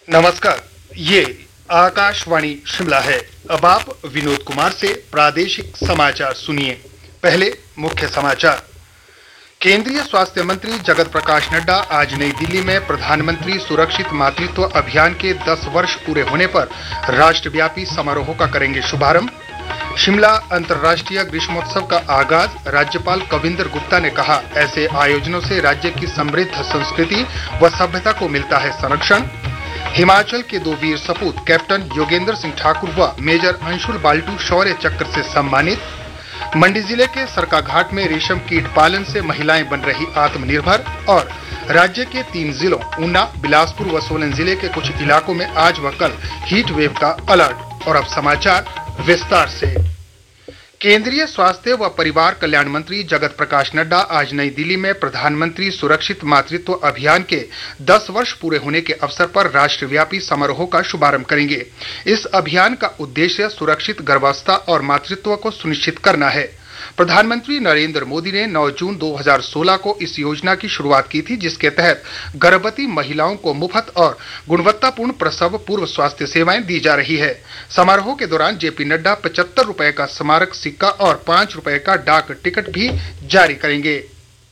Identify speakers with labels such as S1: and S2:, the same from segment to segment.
S1: नमस्कार, ये आकाशवाणी शिमला है। अब आप विनोद कुमार से प्रादेशिक समाचार सुनिए। पहले मुख्य समाचार। केंद्रीय स्वास्थ्य मंत्री जगत प्रकाश नड्डा आज नई दिल्ली में प्रधानमंत्री सुरक्षित मातृत्व अभियान के 10 वर्ष पूरे होने पर राष्ट्रव्यापी समारोह का करेंगे शुभारंभ। शिमला अंतर्राष्ट्रीय ग्रीष्मोत्सव का आगाज, राज्यपाल कविंदर गुप्ता ने कहा, ऐसे आयोजनों से राज्य की समृद्ध संस्कृति व सभ्यता को मिलता है संरक्षण। हिमाचल के 2 वीर सपूत कैप्टन योगेंद्र सिंह ठाकुर व मेजर अंशुल बाल्टू शौर्य चक्र से सम्मानित। मंडी जिले के सरकाघाट में रेशम कीट पालन से महिलाएं बन रही आत्मनिर्भर। और राज्य के 3 जिलों ऊना, बिलासपुर व सोलन जिले के कुछ इलाकों में आज व कल हीट वेव का अलर्ट। और अब समाचार विस्तार से। केंद्रीय स्वास्थ्य व परिवार कल्याण मंत्री जगत प्रकाश नड्डा आज नई दिल्ली में प्रधानमंत्री सुरक्षित मातृत्व अभियान के 10 वर्ष पूरे होने के अवसर पर राष्ट्रव्यापी समारोह का शुभारंभ करेंगे। इस अभियान का उद्देश्य सुरक्षित गर्भावस्था और मातृत्व को सुनिश्चित करना है। प्रधानमंत्री नरेंद्र मोदी ने 9 जून 2016 को इस योजना की शुरुआत की थी, जिसके तहत गर्भवती महिलाओं को मुफ्त और गुणवत्तापूर्ण प्रसव पूर्व स्वास्थ्य सेवाएं दी जा रही है। समारोह के दौरान जेपी नड्डा 75 रुपए का स्मारक सिक्का और 5 रुपए का डाक टिकट भी जारी करेंगे।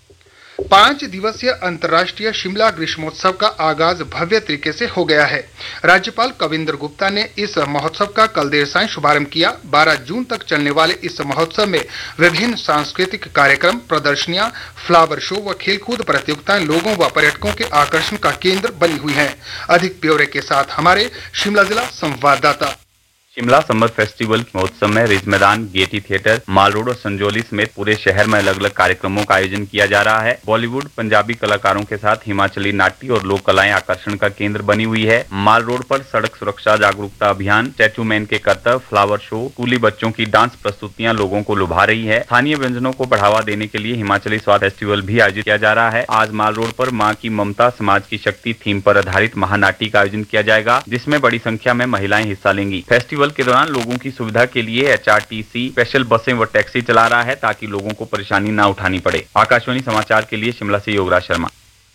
S1: 5 दिवसीय अंतर्राष्ट्रीय शिमला ग्रीष्मोत्सव का आगाज भव्य तरीके से हो गया है। राज्यपाल कविंदर गुप्ता ने इस महोत्सव का कल देर सायं शुभारंभ किया। 12 जून तक चलने वाले इस महोत्सव में विभिन्न सांस्कृतिक कार्यक्रम, प्रदर्शनियां, फ्लावर शो व खेलकूद प्रतियोगिताएं लोगों व पर्यटकों के आकर्षण का केंद्र बनी हुई हैं। अधिक ब्यौरे के साथ हमारे शिमला जिला संवाददाता।
S2: शिमला समर फेस्टिवल महोत्सव में रिज मैदान, गेयटी थिएटर, माल रोड और संजोली समेत पूरे शहर में अलग अलग कार्यक्रमों का आयोजन किया जा रहा है। बॉलीवुड, पंजाबी कलाकारों के साथ हिमाचली नाट्य और लोक कलाएं आकर्षण का केंद्र बनी हुई है। माल रोड पर सड़क सुरक्षा जागरूकता अभियान, टैटू मैन के कर्तव्य, फ्लावर शो, स्कूली बच्चों की डांस प्रस्तुतियां लोगों को लुभा रही है। स्थानीय व्यंजनों को बढ़ावा देने के लिए हिमाचली स्वाद फेस्टिवल भी आयोजित किया जा रहा है। आज माल रोड पर माँ की ममता, समाज की शक्ति थीम पर आधारित महानाटी का आयोजन किया जाएगा, जिसमें बड़ी संख्या में महिलाएं हिस्सा लेंगी। फेस्टिवल के दौरान लोगों की सुविधा के लिए एचआरटीसी स्पेशल बसें व टैक्सी चला रहा है, ताकि लोगों को परेशानी न उठानी पड़े। आकाशवाणी समाचार के लिए शिमला से योगराज शर्मा।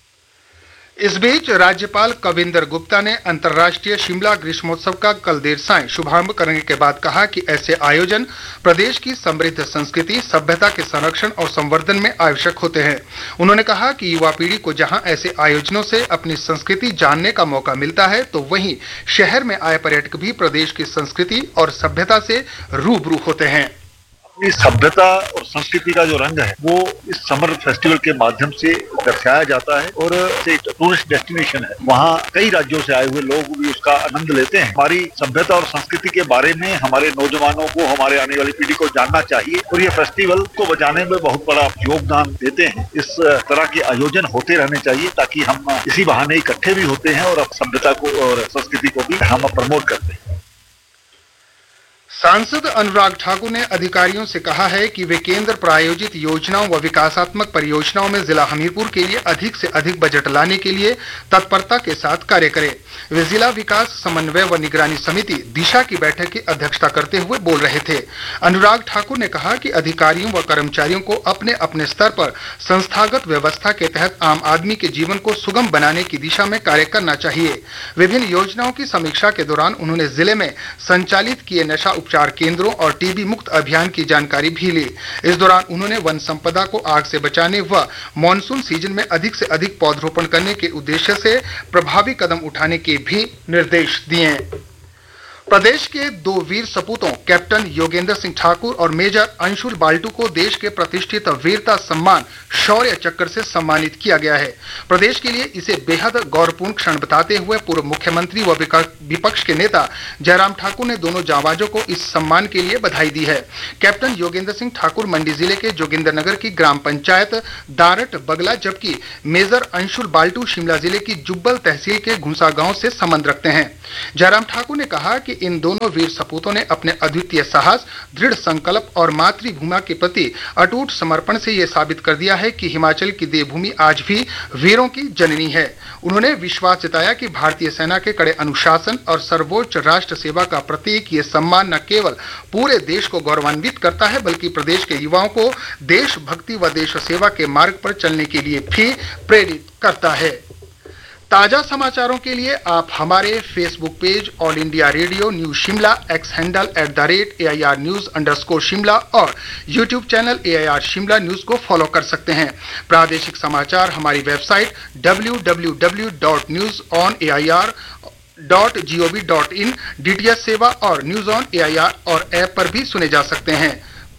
S1: इस बीच राज्यपाल कविंदर गुप्ता ने अंतर्राष्ट्रीय शिमला ग्रीष्मोत्सव का कल देर सायं शुभारंभ करने के बाद कहा कि ऐसे आयोजन प्रदेश की समृद्ध संस्कृति, सभ्यता के संरक्षण और संवर्धन में आवश्यक होते हैं। उन्होंने कहा कि युवा पीढ़ी को जहां ऐसे आयोजनों से अपनी संस्कृति जानने का मौका मिलता है, तो वहीं शहर में आए पर्यटक भी प्रदेश की संस्कृति और सभ्यता से रूबरू होते हैं।
S3: अपनी सभ्यता और संस्कृति का जो रंग है वो इस समर फेस्टिवल के माध्यम से दर्शाया जाता है और एक टूरिस्ट डेस्टिनेशन है। वहाँ कई राज्यों से आए हुए लोग भी उसका आनंद लेते हैं। हमारी सभ्यता और संस्कृति के बारे में हमारे नौजवानों को, हमारे आने वाली पीढ़ी को जानना चाहिए और ये फेस्टिवल को बचाने में बहुत बड़ा योगदान देते हैं। इस तरह के आयोजन होते रहने चाहिए, ताकि हम इसी बहाने इकट्ठे भी होते हैं और सभ्यता को और संस्कृति को भी हम प्रमोट करते हैं।
S1: सांसद अनुराग ठाकुर ने अधिकारियों से कहा है कि वे केंद्र प्रायोजित योजनाओं व विकासात्मक परियोजनाओं में जिला हमीरपुर के लिए अधिक से अधिक बजट लाने के लिए तत्परता के साथ कार्य करें। वे जिला विकास समन्वय व निगरानी समिति दिशा की बैठक की अध्यक्षता करते हुए बोल रहे थे। अनुराग ठाकुर ने कहा कि अधिकारियों व कर्मचारियों को अपने अपने स्तर पर संस्थागत व्यवस्था के तहत आम आदमी के जीवन को सुगम बनाने की दिशा में कार्य करना चाहिए। विभिन्न योजनाओं की समीक्षा के दौरान उन्होंने जिले में संचालित किए नशा उपचार केंद्रों और टीबी मुक्त अभियान की जानकारी भी ली। इस दौरान उन्होंने वन संपदा को आग से बचाने व मॉनसून सीजन में अधिक से अधिक पौधरोपण करने के उद्देश्य से प्रभावी कदम उठाने के भी निर्देश दिए। प्रदेश के 2 वीर सपूतों कैप्टन योगेंद्र सिंह ठाकुर और मेजर अंशुल बाल्टू को देश के प्रतिष्ठित वीरता सम्मान शौर्य चक्र से सम्मानित किया गया है। प्रदेश के लिए इसे बेहद गौरवपूर्ण क्षण बताते हुए पूर्व मुख्यमंत्री व विपक्ष के नेता जयराम ठाकुर ने दोनों जांबाजों को इस सम्मान के लिए बधाई दी है। कैप्टन योगेंद्र सिंह ठाकुर मंडी जिले के जोगिंदरनगर की ग्राम पंचायत दारट बगला, जबकि मेजर अंशुल बाल्टू शिमला जिले की जुब्बल तहसील के घुंसा गांव से संबंध रखते हैं। जयराम ठाकुर ने कहा कि इन दोनों वीर सपूतों ने अपने अद्वितीय साहस, दृढ़ संकल्प और मातृभूमि के प्रति अटूट समर्पण से यह साबित कर दिया है कि हिमाचल की देवभूमि आज भी वीरों की जननी है। उन्होंने विश्वास जताया कि भारतीय सेना के कड़े अनुशासन और सर्वोच्च राष्ट्र सेवा का प्रतीक ये सम्मान न केवल पूरे देश को गौरवान्वित करता है, बल्कि प्रदेश के युवाओं को देशभक्ति व देश सेवा के मार्ग पर चलने के लिए भी प्रेरित करता है। ताजा समाचारों के लिए आप हमारे Facebook page all India radio news Shimla, x handle @AIR News_Shimla और YouTube channel AIR Shimla news को फॉलो कर सकते हैं। प्रादेशिक समाचार हमारी वेबसाइट www.newsonair.gov.in, DTH सेवा और न्यूज ऑन AIR और ऐप पर भी सुने जा सकते हैं।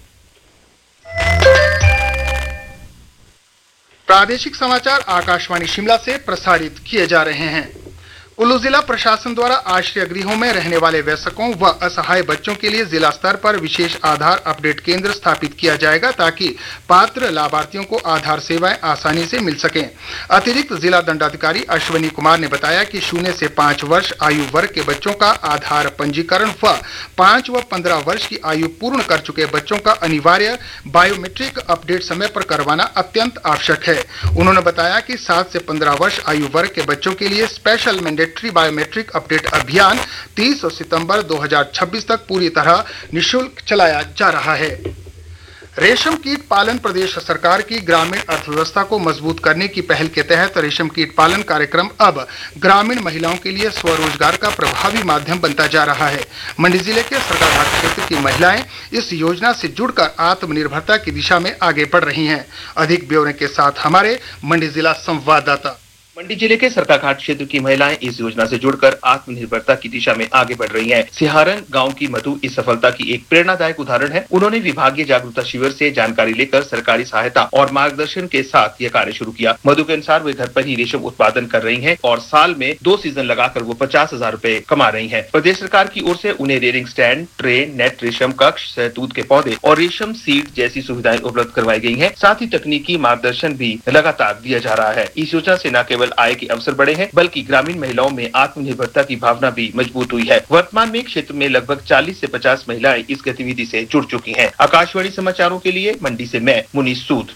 S1: प्रादेशिक समाचार आकाशवाणी शिमला से प्रसारित किए जा रहे हैं। कुल्लू जिला प्रशासन द्वारा आश्रय गृहों में रहने वाले वयस्कों व असहाय बच्चों के लिए जिला स्तर पर विशेष आधार अपडेट केंद्र स्थापित किया जाएगा ताकि पात्र लाभार्थियों को आधार सेवाएं आसानी से मिल सकें। अतिरिक्त जिला दंडाधिकारी अश्विनी कुमार ने बताया कि 0 से 5 वर्ष आयु वर्ग के बच्चों का आधार पंजीकरण व 5 व 15 वर्ष की आयु पूर्ण कर चुके बच्चों का अनिवार्य बायोमेट्रिक अपडेट समय पर करवाना अत्यंत आवश्यक है। उन्होंने बताया कि 7 से 15 वर्ष आयु वर्ग के बच्चों के लिए स्पेशल मैंडेटरी बायोमेट्रिक अपडेट अभियान 30 सितंबर 2026 तक पूरी तरह निःशुल्क चलाया जा रहा है। रेशम कीट पालन प्रदेश सरकार की ग्रामीण अर्थव्यवस्था को मजबूत करने की पहल के तहत रेशम कीट पालन कार्यक्रम अब ग्रामीण महिलाओं के लिए स्वरोजगार का प्रभावी माध्यम बनता जा रहा है। मंडी जिले के सरकाघाट क्षेत्र की महिलाएं इस योजना से जुड़कर आत्मनिर्भरता की दिशा में आगे बढ़ रही हैं। अधिक ब्यौरे के साथ हमारे मंडी जिला संवाददाता।
S4: मंडी जिले के सरकाघाट क्षेत्र की महिलाएं इस योजना से जुड़कर आत्मनिर्भरता की दिशा में आगे बढ़ रही हैं। सिहारन गांव की मधु इस सफलता की एक प्रेरणादायक उदाहरण है। उन्होंने विभागीय जागरूकता शिविर से जानकारी लेकर सरकारी सहायता और मार्गदर्शन के साथ यह कार्य शुरू किया। मधु के अनुसार वे घर पर ही रेशम उत्पादन कर रही हैं और साल में 2 सीजन लगाकर वो 50,000 रुपए कमा रही हैं। प्रदेश सरकार की ओर से उन्हें रेयरिंग स्टैंड, ट्रे, नेट, रेशम कक्ष, शहतूत के पौधे और रेशम सीड जैसी सुविधाएं उपलब्ध करवाई गई हैं। साथ ही तकनीकी मार्गदर्शन भी लगातार दिया जा रहा है। इस योजना से न केवल आय के अवसर बढ़े हैं बल्कि ग्रामीण महिलाओं में आत्मनिर्भरता की भावना भी मजबूत हुई है। वर्तमान में क्षेत्र में लगभग 40 से 50 महिलाएं इस गतिविधि से जुड़ चुकी हैं। आकाशवाणी समाचारों के लिए मंडी से मैं मुनीष सूद।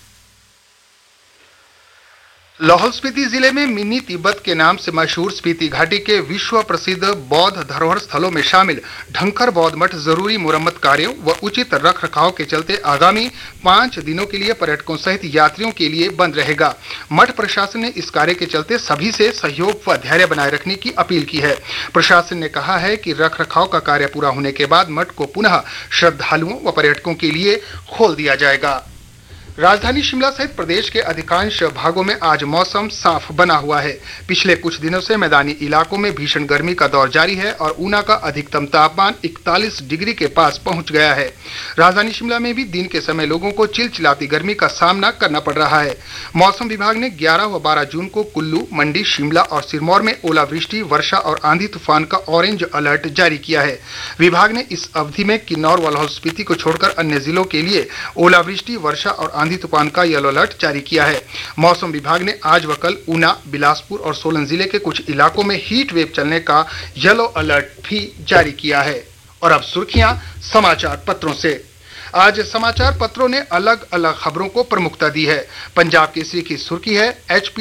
S1: लाहौल स्पीति जिले में मिनी तिब्बत के नाम से मशहूर स्पीति घाटी के विश्व प्रसिद्ध बौद्ध धरोहर स्थलों में शामिल ढंकर बौद्ध मठ जरूरी मुरम्मत कार्यों व उचित रख रखाव के चलते आगामी 5 दिनों के लिए पर्यटकों सहित यात्रियों के लिए बंद रहेगा। मठ प्रशासन ने इस कार्य के चलते सभी से सहयोग व धैर्य बनाए रखने की अपील की है। प्रशासन ने कहा है कि रख रखाव का कार्य पूरा होने के बाद मठ को पुनः श्रद्धालुओं व पर्यटकों के लिए खोल दिया जाएगा। राजधानी शिमला सहित प्रदेश के अधिकांश भागों में आज मौसम साफ बना हुआ है। पिछले कुछ दिनों से मैदानी इलाकों में भीषण गर्मी का दौर जारी है और ऊना का अधिकतम तापमान 41 डिग्री के पास पहुंच गया है। राजधानी शिमला में भी दिन के समय लोगों को चिलचिलाती गर्मी का सामना करना पड़ रहा है। मौसम विभाग ने 11 व 12 जून को कुल्लू, मंडी, शिमला और सिरमौर में ओलावृष्टि, वर्षा और आंधी तूफान का ऑरेंज अलर्ट जारी किया है। विभाग ने इस अवधि में किन्नौर व लाहौल स्पीति को छोड़कर अन्य जिलों के लिए ओलावृष्टि, वर्षा और आंधी तूफान का येलो अलर्ट जारी किया है। मौसम विभाग ने आज व कल ऊना, बिलासपुर और सोलन जिले के कुछ इलाकों में हीट वेव चलने का येलो अलर्ट भी जारी किया है। और अब सुर्खियां समाचार पत्रों से। आज समाचार पत्रों ने अलग अलग खबरों को प्रमुखता दी है। पंजाब केसरी की सुर्खी है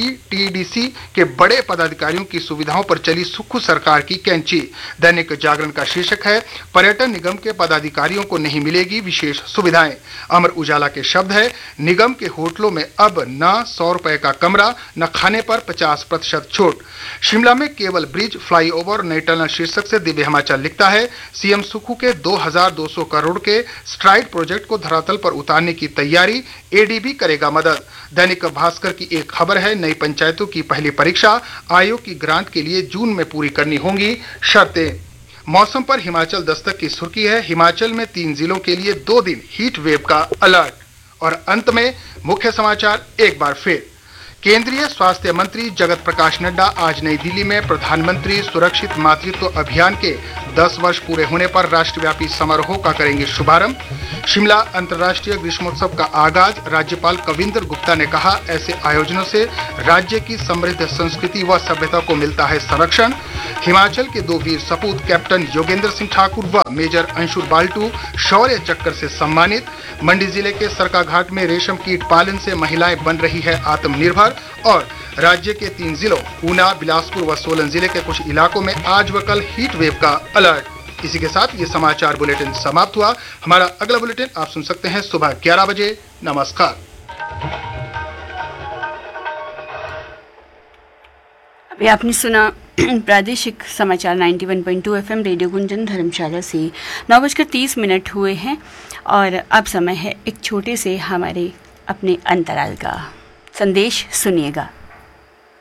S1: HPTDC के बड़े पदाधिकारियों की सुविधाओं पर चली सुक्खू सरकार की कैंची। दैनिक जागरण का शीर्षक है पर्यटन निगम के पदाधिकारियों को नहीं मिलेगी विशेष सुविधाएं। अमर उजाला के शब्द है निगम के होटलों में अब न 100 रुपए का कमरा न खाने पर 50% छूट। शिमला में केबल ब्रिज, फ्लाईओवर, नई टनल शीर्षक से दिव्य हिमाचल लिखता है सीएम सुक्खू के 2200 करोड़ के स्ट्राइड प्रोजेक्ट को धरातल पर उतारने की तैयारी, एडीबी करेगा मदद। दैनिक भास्कर की एक खबर है नई पंचायतों की पहली परीक्षा, आयोग की ग्रांट के लिए जून में पूरी करनी होंगी शर्तें। मौसम पर हिमाचल दस्तक की सुर्खी है हिमाचल में 3 जिलों के लिए 2 दिन हीट वेव का अलर्ट। और अंत में मुख्य समाचार एक बार फिर। केंद्रीय स्वास्थ्य मंत्री जगत प्रकाश नड्डा आज नई दिल्ली में प्रधानमंत्री सुरक्षित मातृत्व अभियान के 10 वर्ष पूरे होने पर राष्ट्रव्यापी समारोह का करेंगे शुभारंभ। शिमला अंतर्राष्ट्रीय ग्रीष्मोत्सव का आगाज, राज्यपाल कविंद्र गुप्ता ने कहा ऐसे आयोजनों से राज्य की समृद्ध संस्कृति व सभ्यता को मिलता है संरक्षण। हिमाचल के 2 वीर सपूत कैप्टन योगेंद्र सिंह ठाकुर व मेजर अंशुल बाल्टू शौर्य चक्र से सम्मानित। मंडी जिले के सरकाघाट में रेशम कीट पालन से महिलाएं बन रही है आत्मनिर्भर। और राज्य के 3 जिलों ऊना, बिलासपुर व सोलन जिले के कुछ इलाकों में आज व कल हीट वेव का अलर्ट। इसी के साथ ये समाचार बुलेटिन समाप्त हुआ। हमारा अगला बुलेटिन आप सुन सकते हैं सुबह 11 बजे। नमस्कार।
S5: अभी आपने सुना प्रादेशिक समाचार 91.2 FM रेडियो गुंजन धर्मशाला से। 9:30 हुए हैं और अब समय है एक छोटे से हमारे अपने अंतराल का। संदेश सुनिएगा।